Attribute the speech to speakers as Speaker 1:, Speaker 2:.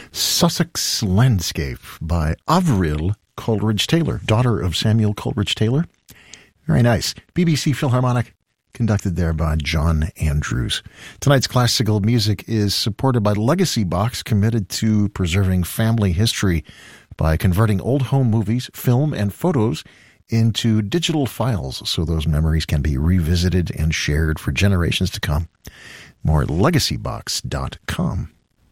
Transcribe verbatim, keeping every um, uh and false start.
Speaker 1: Sussex Landscape by Avril Coleridge-Taylor, daughter of Samuel Coleridge-Taylor. Very nice. B B C Philharmonic, conducted there by John Andrews. Tonight's classical music is supported by Legacy Box, committed to preserving family history by converting old home movies, film, and photos into digital files so those memories can be revisited and shared for generations to come. More at legacy box dot com.